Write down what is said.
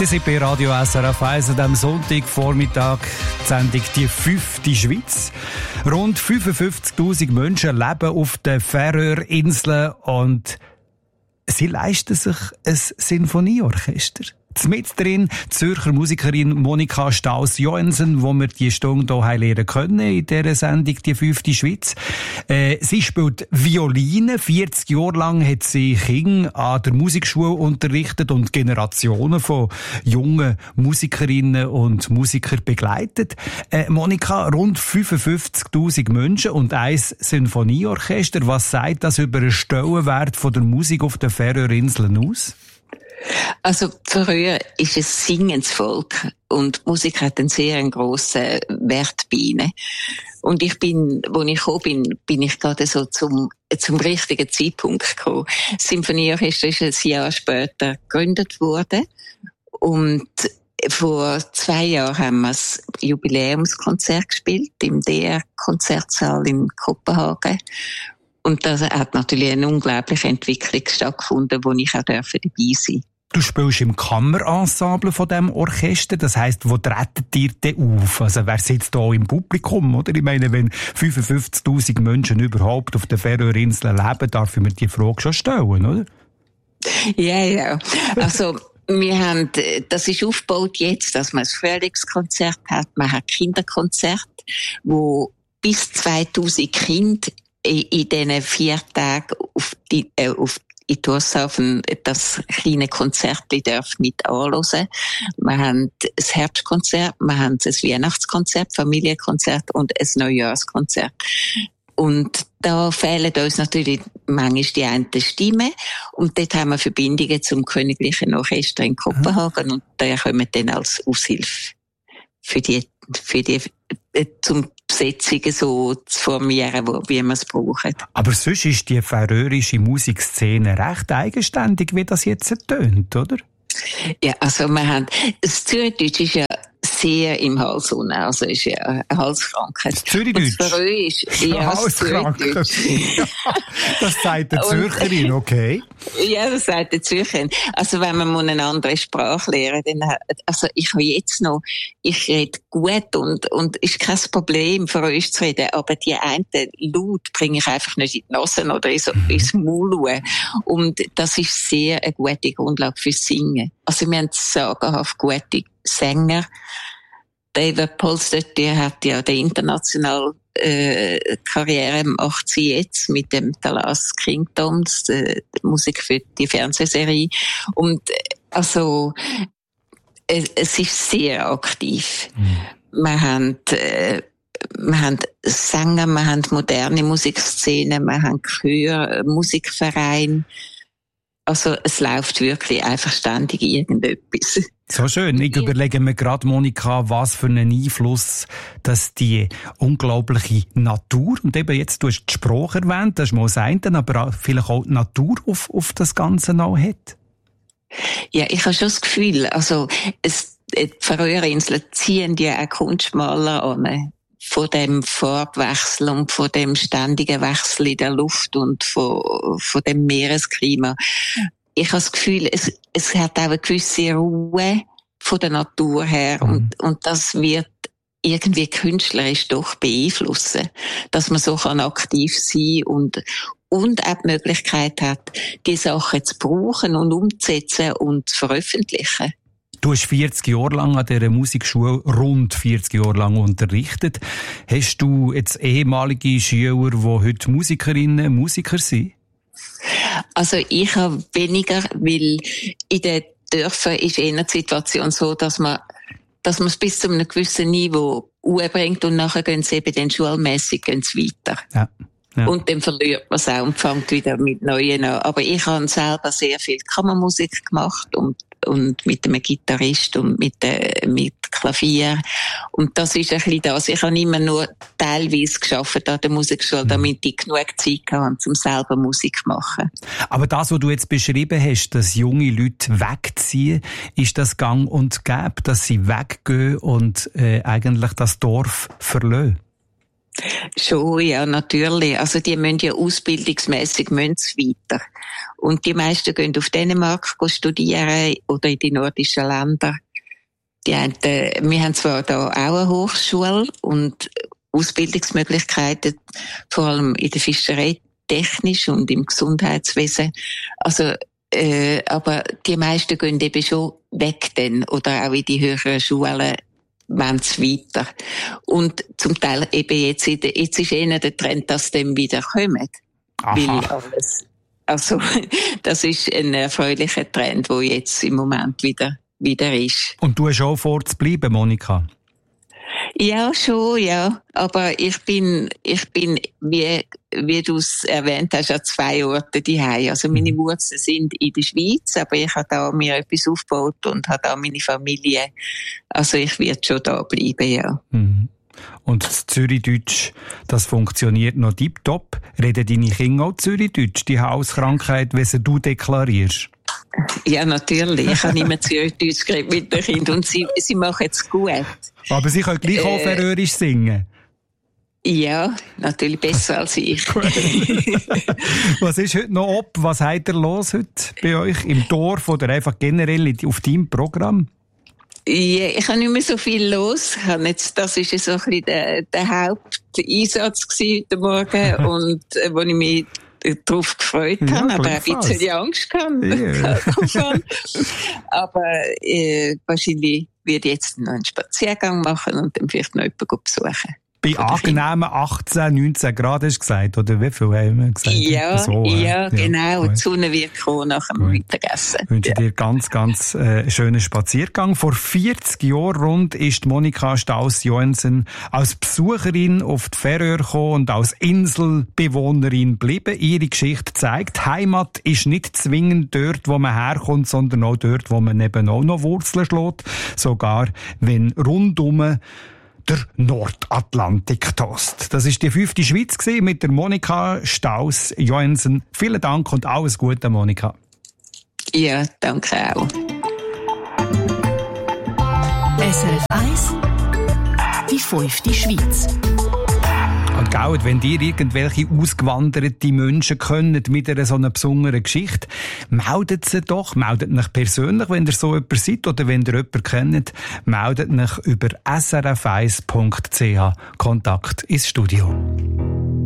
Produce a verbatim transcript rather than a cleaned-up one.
Die sind bei Radio S R F eins am Sonntagvormittag die Sendung «Die fünfte Schweiz». Rund fünfundfünfzigtausend Menschen leben auf den Färöerinseln und sie leisten sich ein Sinfonieorchester. Mit drin die Zürcher Musikerin Monika Staus-Joensen, wo wir die Stunde hier lernen können in dieser Sendung «Die fünfte Schweiz». Äh, sie spielt Violine. vierzig Jahre lang hat sie Kinder an der Musikschule unterrichtet und Generationen von jungen Musikerinnen und Musikern begleitet. Äh, Monika, rund fünfundfünfzigtausend Menschen und ein Sinfonieorchester. Was sagt das über den Stellenwert von der Musik auf den Färöerinseln aus? Also früher ist es Singensvolk und Musik hat einen sehr grossen Wert bei ihnen. Und ich bin, wo ich gekommen bin, bin ich gerade so zum, zum richtigen Zeitpunkt gekommen. Das Sinfonieorchester ist ein Jahr später gegründet worden und vor zwei Jahren haben wir das Jubiläumskonzert gespielt im D R-Konzertsaal in Kopenhagen. Und da hat natürlich eine unglaubliche Entwicklung stattgefunden, wo ich auch dabei sein durfte. Du spielst im Kammerensemble von diesem Orchester, das heisst, wo tretet ihr denn auf? Also wer sitzt da im Publikum, oder? Ich meine, wenn fünfundfünfzigtausend Menschen überhaupt auf den Färöerinseln leben, darf ich mir die Frage schon stellen, oder? Ja, ja. Also, wir haben, das ist aufgebaut jetzt, dass man ein Frühlingskonzert hat, man hat Kinderkonzert, wo bis zweitausend Kinder in diesen vier Tagen auf die, äh, auf in Thurshausen das kleine Konzert darf mit anhören. Wir haben das Herbstkonzert, wir haben das Weihnachtskonzert, Familienkonzert und ein Neujahrskonzert. Und da fehlen uns natürlich manchmal die eine Stimme. Und dort haben wir Verbindungen zum Königlichen Orchester in Kopenhagen. Und da kommen wir dann als Aushilfe für die, für die, äh, zum Besetzungen so zu formieren, wo, wie wir es brauchen. Aber sonst ist die färöische Musikszene recht eigenständig, wie das jetzt ertönt, oder? Ja, also wir haben, das Zürichdeutsch ist ja sehr im Hals unten, also ist ja eine Halskrankheit. Das Zürichdeutsch? Das Färöisch ist ja Halskrankheit. Das sagt der Zürcherin, okay. Ja, das sagt der Zürcherin. Also wenn man eine andere Sprache lernen, dann, also ich habe jetzt noch, ich rede gut und, und ist kein Problem, Färöisch zu reden, aber die einen Laut bringe ich einfach nicht in die Nase oder ins, ins Maul. Und das ist sehr eine gute Grundlage fürs Singen. Also wir haben sagenhaft gute Sänger. David Polstedt, der hat ja die internationale äh, Karriere, macht sie jetzt mit dem The Last Kingdom, die, die Musik für die Fernsehserie. Und also es, es ist sehr aktiv. Mhm. Wir haben äh, wir haben Sänger, wir haben moderne Musikszene, wir haben Chör, Musikverein. Also es läuft wirklich einfach ständig irgendetwas. So schön. Ich überlege mir gerade, Monika, was für einen Einfluss dass die unglaubliche Natur, und eben jetzt, du hast die Sprache erwähnt, das ist mal das eine, aber auch vielleicht auch die Natur auf, auf das Ganze noch hat. Ja, ich habe schon das Gefühl, also es, die Färöerinseln ziehen ja auch Kunstmaler an. Von dem Farbwechsel und von dem ständigen Wechsel in der Luft und von, von dem Meeresklima. Ich habe das Gefühl, es, es hat auch eine gewisse Ruhe von der Natur her, mhm. und, und das wird irgendwie künstlerisch doch beeinflussen, dass man so kann aktiv sein und, und auch die Möglichkeit hat, die Sachen zu brauchen und umzusetzen und zu veröffentlichen. Du hast vierzig Jahre lang an dieser Musikschule, rund vierzig Jahre lang unterrichtet. Hast du jetzt ehemalige Schüler, die heute Musikerinnen und Musiker sind? Also ich habe weniger, weil in den Dörfern ist eher die Situation so, dass man, dass man es bis zu einem gewissen Niveau bringt und nachher gehen sie eben dann schulmässig weiter. Ja. Ja. Und dann verliert man es auch und fängt wieder mit Neuen an. Aber ich habe selber sehr viel Kammermusik gemacht und und mit einem Gitarrist und mit, äh, mit Klavier. Und das ist ein bisschen das. Ich habe immer nur teilweise gearbeitet an der Musikschule, damit ich genug Zeit hatte, um selber Musik zu machen. Aber das, was du jetzt beschrieben hast, dass junge Leute wegziehen, ist das gang und gäbe, dass sie weggehen und äh, eigentlich das Dorf verlassen? Schon, ja, natürlich. Also die müssen ja ausbildungsmässig müssen sie weiter. Und die meisten gehen auf Dänemark studieren oder in die nordischen Länder. Die haben, äh, wir haben zwar da auch eine Hochschule und Ausbildungsmöglichkeiten, vor allem in der Fischerei technisch und im Gesundheitswesen. Also, äh, aber die meisten gehen eben schon weg dann oder auch in die höheren Schulen, wenn es weiter. Und zum Teil eben jetzt, in der, jetzt ist eher der Trend, dass dem wieder kommen. Aha. Weil alles, also, das ist ein erfreulicher Trend, der jetzt im Moment wieder, wieder ist. Und du hast auch vor zu bleiben, Monika? Ja, schon, ja. Aber ich bin, ich bin, wie, wie du es erwähnt hast, an zwei Orten daheim. Also meine Wurzeln sind in der Schweiz, aber ich habe da mir etwas aufgebaut und habe da meine Familie. Also ich werde schon da bleiben, ja. Mhm. Und das Zürichdeutsch, das funktioniert noch tiptop. Reden deine Kinder auch Zürichdeutsch, die Hauskrankheit, wie sie du deklarierst? Ja, natürlich. Ich habe immer Zürichdeutsch geredet mit den Kindern und sie, sie machen es gut. Aber sie können gleich auch äh, Färöisch singen? Ja, natürlich besser als ich. Was ist heute noch ab? Was habt ihr los heute bei euch im Dorf oder einfach generell auf deinem Programm? Ja, ich habe nicht mehr so viel los. Jetzt, das war so ein bisschen der, der Haupteinsatz heute Morgen und äh, wo ich mich darauf gefreut ja, habe, aber ein bisschen Angst gehabt. Yeah. Aber äh, wahrscheinlich werde ich jetzt noch einen Spaziergang machen und dann vielleicht noch jemanden besuchen. Bei angenehmen achtzehn, neunzehn Grad hast du gesagt, oder wie viel haben wir gesagt? Ja, so, ja, ja, genau. Gut. Die Sonne wird kommen nach dem Mittagessen. Ich wünsche ja. dir ganz, ganz äh, schönen Spaziergang. Vor vierzig Jahren rund ist Monika Staus-Joensen als Besucherin auf die Färöer gekommen und als Inselbewohnerin geblieben. Ihre Geschichte zeigt, Heimat ist nicht zwingend dort, wo man herkommt, sondern auch dort, wo man eben auch noch Wurzeln schlägt. Sogar wenn rundum der Nordatlantik tost. Das ist die fünfte Schweiz gewesen, mit der Monika Staus-Joensen. Vielen Dank und alles Gute, Monika. Ja, danke auch. S R F eins, die fünfte Schweiz. Und gell, wenn ihr irgendwelche ausgewanderte Menschen könnt mit einer so einer besonderen Geschichte, meldet sie doch, meldet euch persönlich, wenn ihr so jemand seid oder wenn ihr jemanden kennt, meldet euch über s r f eins punkt c h. Kontakt ins Studio.